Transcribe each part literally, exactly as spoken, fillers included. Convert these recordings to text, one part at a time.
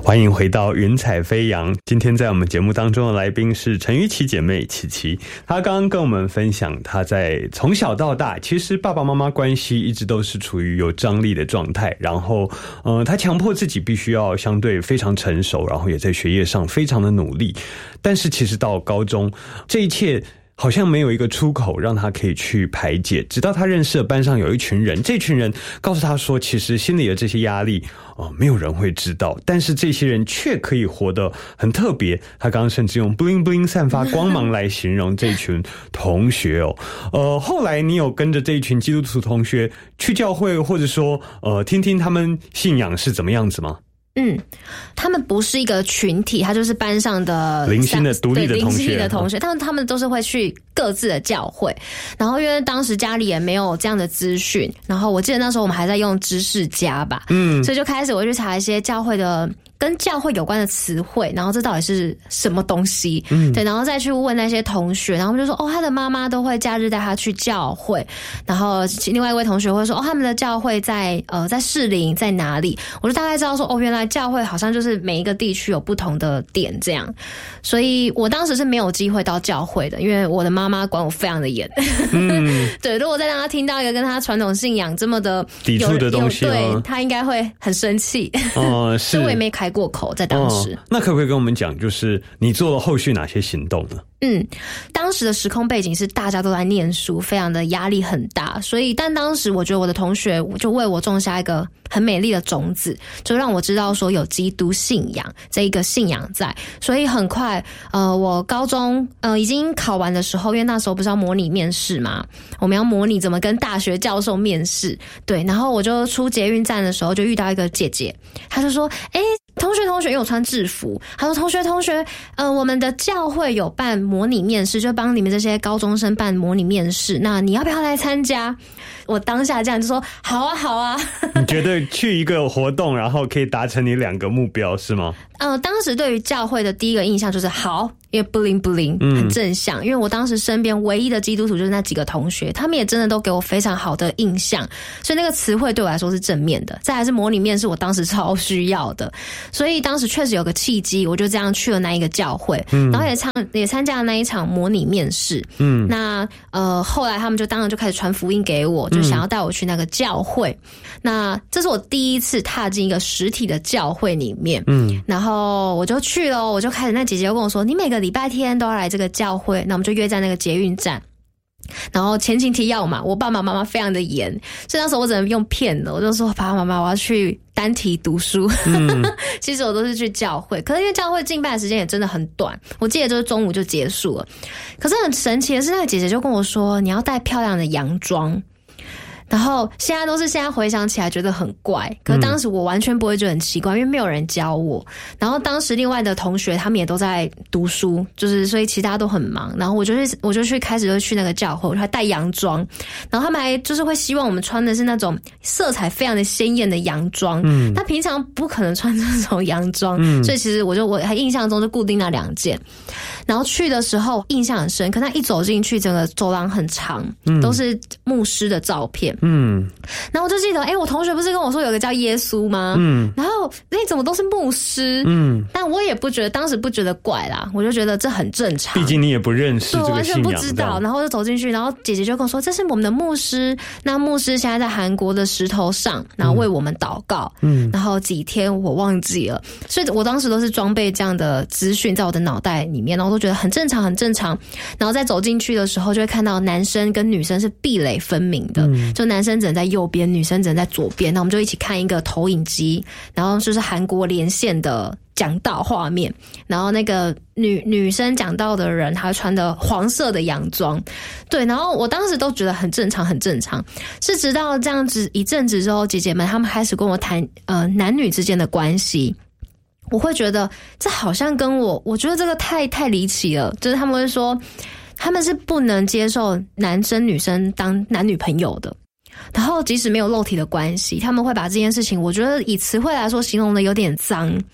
欢迎回到云彩飞扬，今天在我们节目当中的来宾是陈玉琪姐妹琪琪。她刚刚跟我们分享她在从小到大其实爸爸妈妈关系一直都是处于有张力的状态，然后呃，她强迫自己必须要相对非常成熟，然后也在学业上非常的努力，但是其实到高中这一切好像没有一个出口让他可以去排解，直到他认识了班上有一群人，这群人告诉他说其实心里的这些压力哦，没有人会知道，但是这些人却可以活得很特别。他刚刚甚至用 bling bling 散发光芒来形容这群同学哦。呃，后来你有跟着这一群基督徒同学去教会，或者说呃，听听他们信仰是怎么样子吗？ 嗯，他们不是一个群体，他就是班上的零星的独立的同学， 零星的同学，他们他们都是会去各自的教会。然后因为当时家里也没有这样的资讯，然后我记得那时候我们还在用知识家吧，嗯，所以就开始我去查一些教会的跟教会有关的词汇，然后这到底是什么东西？嗯，对，然后再去问那些同学，然后他们就说，哦，他的妈妈都会假日带他去教会，然后另外一位同学会说，哦，他们的教会在呃在士林在哪里？我就大概知道说，哦，原来教会好像就是每一个地区有不同的点这样，所以我当时是没有机会到教会的，因为我的妈妈管我非常的严。嗯，对，如果再让他听到一个跟他传统信仰这么的抵触的东西， 对他应该会很生气。 哦、呃，是， 所以我也没开过口在当时、 哦。那可不可以跟我们讲，就是你做了后续哪些行动呢？ 嗯，当时的时空背景是大家都在念书，非常的压力很大，所以但当时我觉得我的同学就为我种下一个很美丽的种子，就让我知道说有基督信仰这一个信仰在，所以很快呃，我高中呃已经考完的时候，因为那时候不是要模拟面试嘛，我们要模拟怎么跟大学教授面试，对，然后我就出捷运站的时候就遇到一个姐姐，她就说，诶同学同学，因为我穿制服，他说同学同学，呃，我们的教会有办模拟面试，就帮你们这些高中生办模拟面试，那你要不要来参加？我当下这样就说好啊好啊。 你觉得去一个活动，然后可以达成你两个目标是吗？ 呃，当时对于教会的第一个印象就是好，因为 bling bling 很正向、嗯、因为我当时身边唯一的基督徒就是那几个同学，他们也真的都给我非常好的印象，所以那个词汇对我来说是正面的。再来是模拟面试，我当时超需要的，所以当时确实有个契机，我就这样去了那一个教会，嗯、然后也参也参加了那一场模拟面试。嗯，那呃后来他们就当然就开始传福音给我，就想要带我去那个教会。嗯、那这是我第一次踏进一个实体的教会里面。嗯，然后然后我就去了，我就开始，那姐姐就跟我说，你每个礼拜天都要来这个教会，那我们就约在那个捷运站。然后前情提要嘛，我爸爸妈妈非常的严，所以那时候我只能用骗的，我就说爸爸妈妈我要去单体读书。嗯、其实我都是去教会，可是因为教会敬拜的时间也真的很短，我记得就是中午就结束了。可是很神奇的是，那个姐姐就跟我说，你要带漂亮的洋装。然后现在都是现在回想起来觉得很怪，可是当时我完全不会觉得很奇怪，因为没有人教我。然后当时另外的同学他们也都在读书，就是所以其他都很忙。然后我就去我就去开始就去那个教会，我还带洋装，然后他们还就是会希望我们穿的是那种色彩非常的鲜艳的洋装。嗯，他平常不可能穿这种洋装，嗯，所以其实我就我还印象中就固定那两件。然后去的时候印象很深，可他一走进去，整个走廊很长，嗯、都是牧师的照片。嗯，然后我就记得，哎、欸，我同学不是跟我说有个叫耶稣吗？嗯，然后那、欸、怎么都是牧师？嗯，但我也不觉得，当时不觉得怪啦，我就觉得这很正常。 毕竟你也不认识这个信仰， 对，完全不知道。然后就走进去，然后姐姐就跟我说，这是我们的牧师。那牧师现在在韩国的石头上，然后为我们祷告。嗯，然后几天我忘记了，所以我当时都是装备这样的资讯在我的脑袋里面，然后都觉得很正常，很正常。然后再走进去的时候，就会看到男生跟女生是壁垒分明的，嗯、就男生只能在右边，女生只能在左边。那我们就一起看一个投影机，然后就是韩国连线的讲道画面，然后那个女女生讲道的人，她穿的黄色的洋装，对，然后我当时都觉得很正常，很正常。是直到这样子一阵子之后，姐姐们她们开始跟我谈呃男女之间的关系。我会觉得这好像跟我，我觉得这个太太离奇了，就是他们会说他们是不能接受男生女生当男女朋友的。然后即使没有肉体的关系，他们会把这件事情，我觉得以词汇来说形容的有点脏。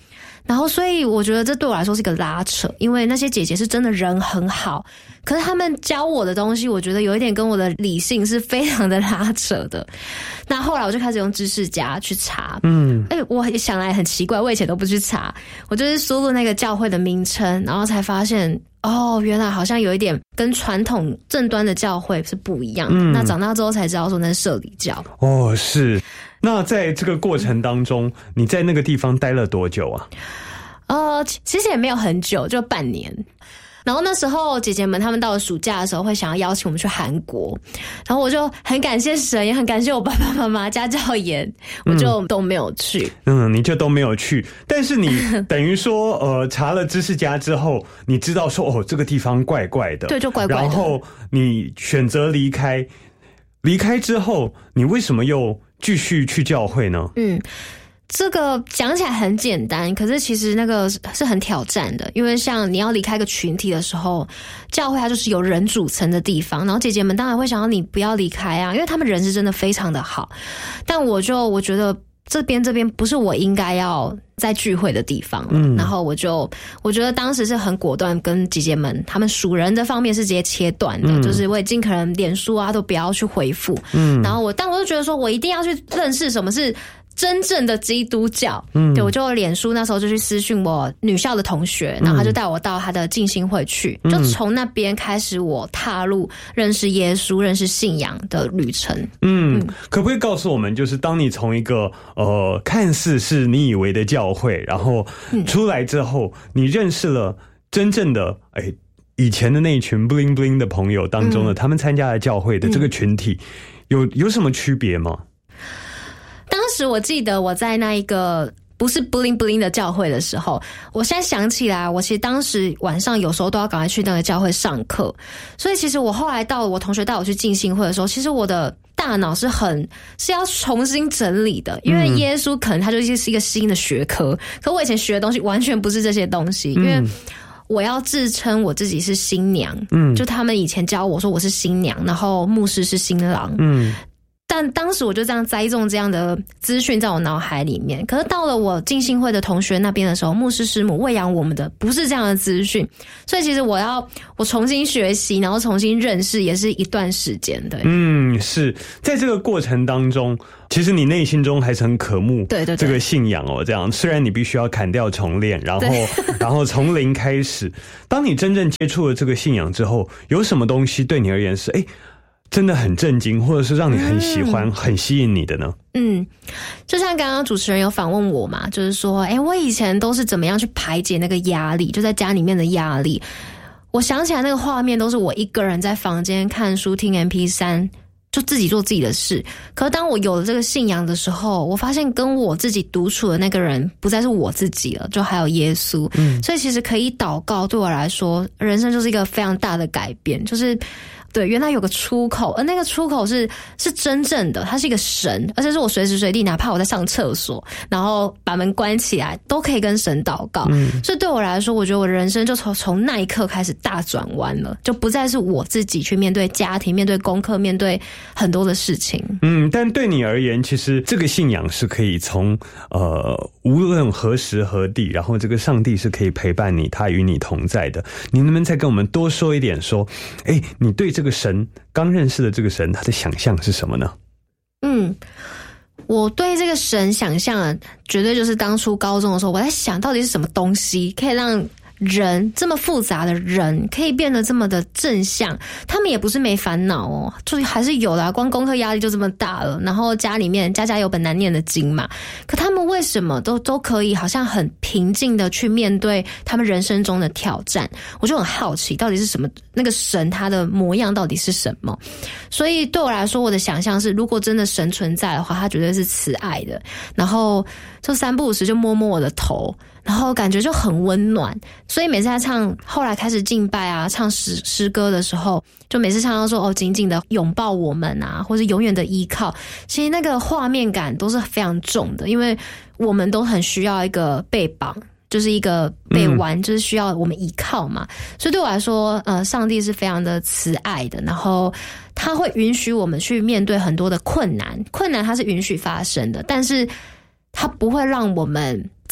然后所以我觉得这对我来说是一个拉扯，因为那些姐姐是真的人很好，可是他们教我的东西我觉得有一点跟我的理性是非常的拉扯的。那后来我就开始用知识家去查，嗯，哎，我想来很奇怪，我以前都不去查，我就是输入那个教会的名称，然后才发现哦，原来好像有一点跟传统正端的教会是不一样的，嗯，那长大之后才知道说那是社里教。 哦，是。那在这个过程当中，你在那个地方待了多久啊？ 呃，其实也没有很久，就半年。然后那时候姐姐们她们到了暑假的时候会想要邀请我们去韩国，然后我就很感谢神，也很感谢我爸爸妈妈家教严，我就都没有去。 嗯，你就都没有去。但是你等于说呃查了知识家之后，你知道说哦这个地方怪怪的， 对，就怪怪的。 然后你选择离开，离开之后你为什么又继续去教会呢？嗯。 这个讲起来很简单，可是其实那个是很挑战的，因为像你要离开一个群体的时候，教会它就是有人组成的地方，然后姐姐们当然会想要你不要离开啊，因为他们人是真的非常的好，但我就我觉得这边这边不是我应该要在聚会的地方了，嗯，然后我就我觉得当时是很果断跟姐姐们他们属人的方面是直接切断的，嗯，就是我也尽可能脸书啊都不要去回复，嗯，然后我但我就觉得说我一定要去认识什么是真正的基督教，嗯，对，我就脸书那时候就去私讯我女校的同学，然后他就带我到他的浸信会去，嗯，就从那边开始我踏入认识耶稣、认识信仰的旅程。 嗯，嗯可不可以告诉我们，就是当你从一个呃看似是你以为的教会，然后出来之后，嗯，你认识了真正的哎以前的那一群 bling bling 的朋友当中的，嗯，他们参加了教会的这个群体，嗯，有有什么区别吗？ 当时我记得我在那一个不是 bling bling 的教会的时候，我现在想起来，我其实当时晚上有时候都要赶快去那个教会上课，所以其实我后来到我同学带我去浸信会的时候，其实我的大脑是很是要重新整理的，因为耶稣可能他就是一个新的学科，可我以前学的东西完全不是这些东西，因为我要自称我自己是新娘，嗯，就他们以前教我说我是新娘，然后牧师是新郎，嗯。但当时我就这样栽种这样的资讯在我脑海里面，可是到了我浸信会的同学那边的时候，牧师师母喂养我们的不是这样的资讯，所以其实我要我重新学习，然后重新认识，也是一段时间的。嗯， 是在这个过程当中，其实你内心中还是很渴慕对对对这个信仰哦。这样虽然你必须要砍掉重练，然后然后从零开始，当你真正接触了这个信仰之后，有什么东西对你而言是哎？真的很震惊，或者是让你很喜欢、嗯、很吸引你的呢？ 嗯，就像刚刚主持人有访问我嘛，就是说，哎，我以前都是怎么样去排解那个压力，就在家里面的压力。我想起来那个画面都是我一个人在房间看书、听 M P 三，就自己做自己的事。可是当我有了这个信仰的时候，我发现跟我自己独处的那个人不再是我自己了，就还有耶稣。嗯，所以其实可以祷告，对我来说，人生就是一个非常大的改变，就是。对，原来有个出口，而那个出口是是真正的，它是一个神，而且是我随时随地，哪怕我在上厕所，然后把门关起来，都可以跟神祷告。嗯，所以对我来说，我觉得我的人生就从从那一刻开始大转弯了，就不再是我自己去面对家庭、面对功课、面对很多的事情。 嗯，但对你而言，其实这个信仰是可以从呃无论何时何地，然后这个上帝是可以陪伴你，他与你同在的。你能不能再跟我们多说一点，说，哎，你对这个这个神刚认识的这个神，他的想象是什么呢？ 嗯，我对这个神想象绝对就是当初高中的时候，我在想到底是什么东西可以让人这么复杂的人可以变得这么的正向。他们也不是没烦恼哦，就是还是有的啊，光功课压力就这么大了，然后家里面家家有本难念的经嘛，可他们为什么都都可以好像很平静的去面对他们人生中的挑战？我就很好奇到底是什么，那个神他的模样到底是什么。所以对我来说，我的想象是，如果真的神存在的话，他绝对是慈爱的，然后就三不五时就摸摸我的头，然后感觉就很温暖。所以每次他唱，后来开始敬拜啊，唱诗诗歌的时候，就每次唱到说哦，紧紧的拥抱我们啊，或是永远的依靠，其实那个画面感都是非常重的，因为我们都很需要一个臂膀，就是一个臂弯，就是需要我们依靠嘛。所以对我来说，呃，上帝是非常的慈爱的，然后他会允许我们去面对很多的困难，困难它是允许发生的，但是他不会让我们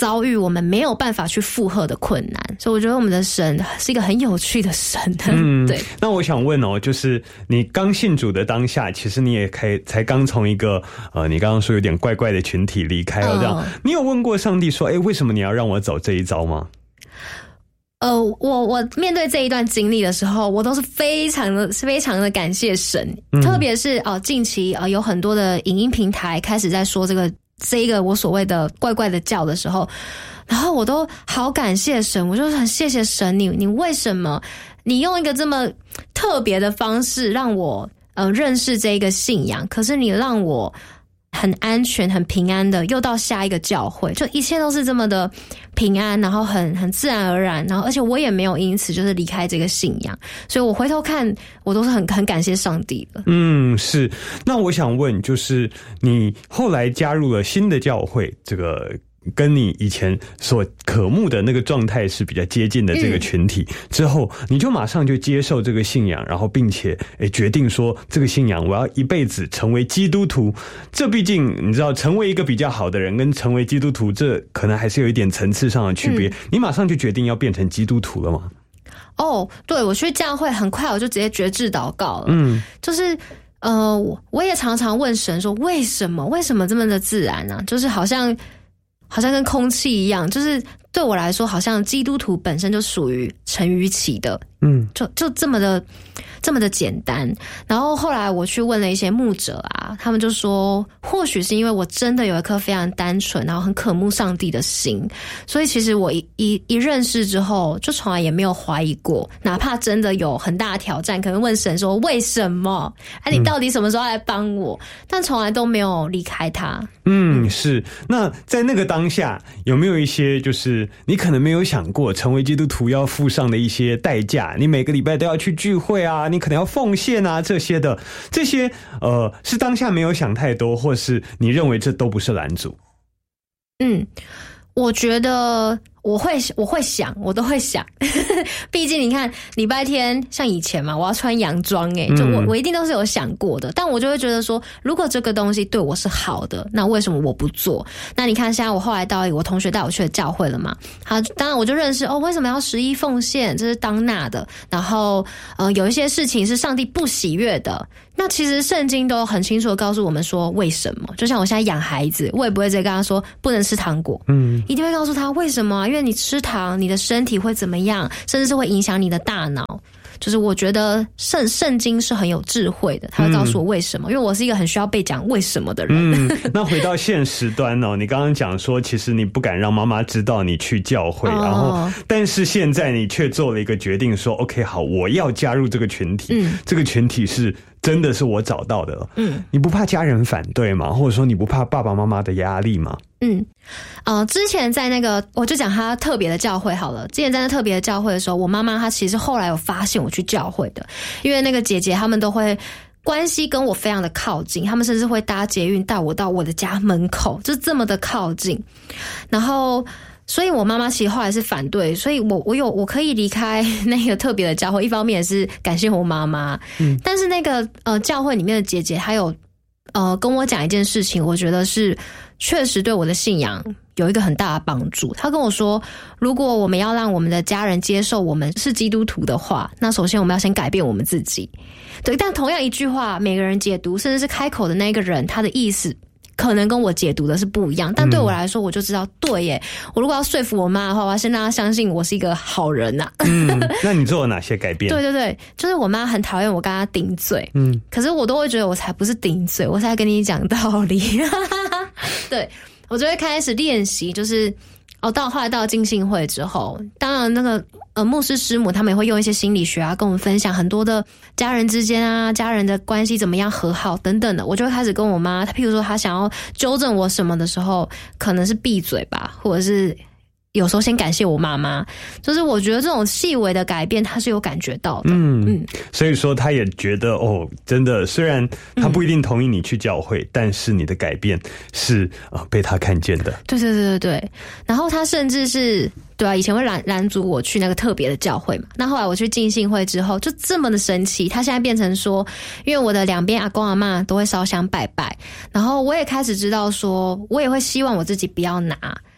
遭遇我们没有办法去负荷的困难，所以我觉得我们的神是一个很有趣的神。嗯，对。 那我想问哦，就是你刚信主的当下，其实你也可以才刚从一个呃，你刚刚说有点怪怪的群体离开了，这样、嗯，你有问过上帝说，哎，为什么你要让我走这一遭吗？ 呃，我我面对这一段经历的时候，我都是非常的非常的感谢神，嗯、特别是哦、呃，近期呃有很多的影音平台开始在说这个这一个我所谓的怪怪的教的时候，然后我都好感谢神，我就很谢谢神，你你为什么你用一个这么特别的方式让我呃认识这一个信仰，可是你让我很安全很平安的又到下一个教会，就一切都是这么的平安，然后很很自然而然，然后而且我也没有因此就是离开这个信仰，所以我回头看我都是很很感谢上帝的。 嗯，是。那我想问，就是你后来加入了新的教会，这个跟你以前所渴慕的那个状态是比较接近的这个群体、嗯、之后，你就马上就接受这个信仰，然后并且诶决定说这个信仰我要一辈子成为基督徒。这毕竟你知道，成为一个比较好的人跟成为基督徒，这可能还是有一点层次上的区别、嗯、你马上就决定要变成基督徒了吗？ 哦，对，我去教会很快我就直接决志祷告了。嗯，就是呃我我也常常问神说，为什么为什么这么的自然呢、啊？就是好像好像跟空气一样，就是对我来说，好像基督徒本身就属于陈于琪的，嗯，就就这么的这么的简单。然后后来我去问了一些牧者啊，他们就说，或许是因为我真的有一颗非常单纯，然后很渴慕上帝的心，所以其实我一一一认识之后，就从来也没有怀疑过，哪怕真的有很大的挑战，可能问神说为什么？哎、啊，你到底什么时候来帮我？嗯、但从来都没有离开他。 嗯，是。那在那个当下，有没有一些就是你可能没有想过成为基督徒要付上的一些代价？你每个礼拜都要去聚会啊，你可能要奉献啊，这些的，这些呃，是当下没有想太多，或是你认为这都不是拦阻？ 嗯，我觉得我会我会想，我都会想，毕竟你看礼拜天像以前嘛，我要穿洋装诶、欸，就我我一定都是有想过的，但我就会觉得说，如果这个东西对我是好的，那为什么我不做？那你看现在我后来到我同学带我去了教会了嘛，好，当然我就认识哦，为什么要十一奉献，这是当纳的，然后呃有一些事情是上帝不喜悦的。那其实圣经都很清楚的告诉我们说为什么，就像我现在养孩子，我也不会直接跟他说不能吃糖果，嗯，一定会告诉他为什么啊，因为你吃糖你的身体会怎么样，甚至是会影响你的大脑。就是我觉得圣圣经是很有智慧的，他会告诉我为什么、嗯、因为我是一个很需要被讲为什么的人。嗯， 那回到现实端哦，你刚刚讲说其实你不敢让妈妈知道你去教会、哦、然后但是现在你却做了一个决定说 OK 好，我要加入这个群体、嗯、这个群体是真的是我找到的。嗯，你不怕家人反对吗？或者说你不怕爸爸妈妈的压力吗？ 嗯，呃，之前在那个，我就讲他特别的教会好了。之前在那特别的教会的时候，我妈妈她其实后来有发现我去教会的，因为那个姐姐她们都会关系跟我非常的靠近，她们甚至会搭捷运带我到我的家门口，就这么的靠近。然后，所以我妈妈其实后来是反对，所以我我有我可以离开那个特别的教会，一方面也是感谢我妈妈，嗯，但是那个呃教会里面的姐姐还有呃跟我讲一件事情，我觉得是确实对我的信仰有一个很大的帮助。他跟我说，如果我们要让我们的家人接受我们是基督徒的话，那首先我们要先改变我们自己。对，但同样一句话，每个人解读甚至是开口的那个人，他的意思可能跟我解读的是不一样，但对我来说，我就知道，对耶，我如果要说服我妈的话，我要先让她相信我是一个好人呐、啊。 嗯，那你做了哪些改变？ 对对对，就是我妈很讨厌我跟她顶嘴，嗯，可是我都会觉得我才不是顶嘴，我才跟你讲道理。对，我就会开始练习，就是哦，到后来到浸信会之后，当然那个呃牧师师母他们也会用一些心理学啊，跟我们分享很多的家人之间啊，家人的关系怎么样和好等等的。我就会开始跟我妈，她譬如说她想要纠正我什么的时候，可能是闭嘴吧，或者是有时候先感谢我妈妈，就是我觉得这种细微的改变，她是有感觉到的。 嗯嗯，所以说她也觉得哦，真的，虽然她不一定同意你去教会，嗯、但是你的改变是呃被她看见的。 对对对对对，然后她甚至是对啊，以前会拦拦阻我去那个特别的教会嘛，那后来我去浸信会之后，就这么的神奇，她现在变成说，因为我的两边阿公阿嬷都会烧香拜拜，然后我也开始知道说，我也会希望我自己不要拿。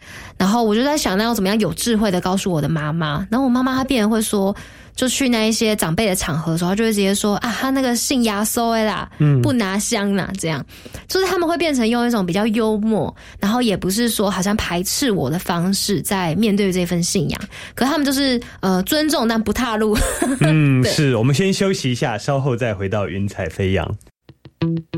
然后我就在想，那要怎么样有智慧的告诉我的妈妈？然后我妈妈她变成会说，就去那一些长辈的场合的时候，她就会直接说啊，他那个信牙收哎啦，嗯，不拿香啦，这样就是他们会变成用一种比较幽默，然后也不是说好像排斥我的方式在面对这份信仰，可是他们就是呃尊重但不踏入。 嗯，是我们先休息一下，稍后再回到云彩飞扬。